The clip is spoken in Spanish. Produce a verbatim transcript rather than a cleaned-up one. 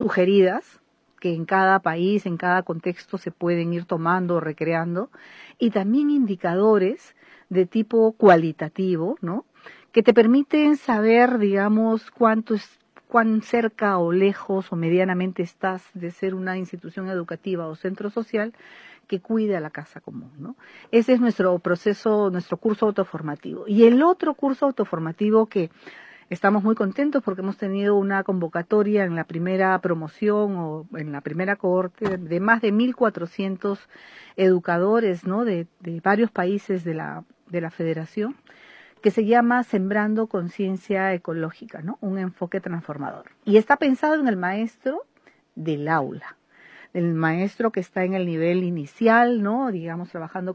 sugeridas, que en cada país, en cada contexto se pueden ir tomando o recreando, y también indicadores de tipo cualitativo, ¿no? Que te permiten saber, digamos, cuánto es, cuán cerca o lejos o medianamente estás de ser una institución educativa o centro social que cuide a la casa común, ¿no? Ese es nuestro proceso, nuestro curso autoformativo. Y el otro curso autoformativo que estamos muy contentos porque hemos tenido una convocatoria en la primera promoción o en la primera cohorte de más de mil cuatrocientos educadores, ¿no? de, de varios países de la, de la federación, que se llama Sembrando Conciencia Ecológica, ¿no? Un enfoque transformador. Y está pensado en el maestro del aula, el maestro que está en el nivel inicial, ¿no? Digamos, trabajando